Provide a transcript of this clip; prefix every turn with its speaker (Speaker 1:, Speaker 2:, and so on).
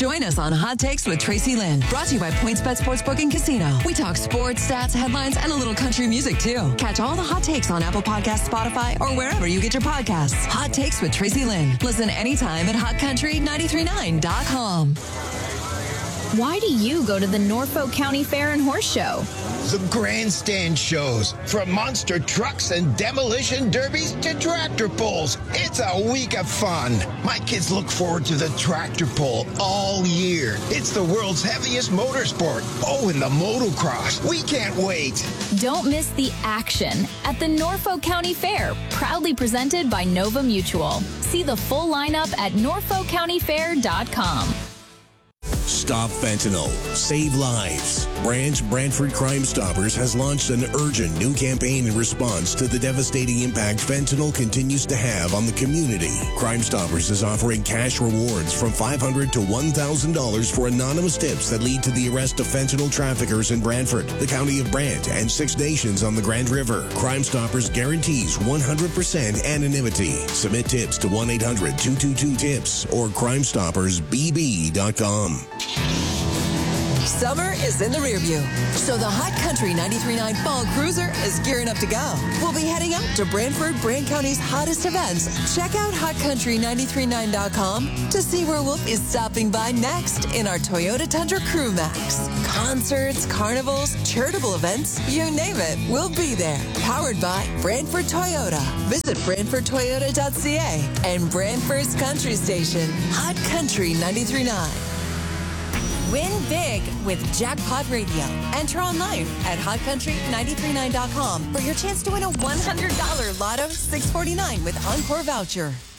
Speaker 1: Join us on Hot Takes with Tracy Lynn. Brought to you by PointsBet Sportsbook and Casino. We talk sports, stats, headlines, and a little country music, too. Catch all the hot takes on Apple Podcasts, Spotify, or wherever you get your podcasts. Hot Takes with Tracy Lynn. Listen anytime at hotcountry939.com.
Speaker 2: Why do you go to the Norfolk County Fair and Horse Show?
Speaker 3: The grandstand shows, from monster trucks and demolition derbies to tractor pulls. It's a week of fun. My kids look forward to the tractor pull all year. It's the world's heaviest motorsport. Oh, and the motocross. We can't wait.
Speaker 2: Don't miss the action at the Norfolk County Fair, proudly presented by Nova Mutual. See the full lineup at norfolkcountyfair.com.
Speaker 4: Stop fentanyl. Save lives. Brantford Crime Stoppers has launched an urgent new campaign in response to the devastating impact fentanyl continues to have on the community. Crime Stoppers is offering cash rewards from $500 to $1,000 for anonymous tips that lead to the arrest of fentanyl traffickers in Brantford, the county of Brant, and 6 nations on the Grand River. Crime Stoppers guarantees 100% anonymity. Submit tips to 1-800-222-TIPS or crimestoppersbb.com.
Speaker 1: Summer is in the rearview, so the Hot Country 93.9 Fall Cruiser is gearing up to go. We'll be heading out to Brant County's hottest events. Check out hotcountry939.com to see where we'll be stopping by next in our Toyota Tundra Crew Max. Concerts, carnivals, charitable events, you name it, we'll be there. Powered by Brantford Toyota. Visit BrantfordToyota.ca and Brantford's Country Station, Hot Country 93.9. Win big with Jackpot Radio. Enter online at hotcountry939.com for your chance to win a $100 Lotto 649 with Encore voucher.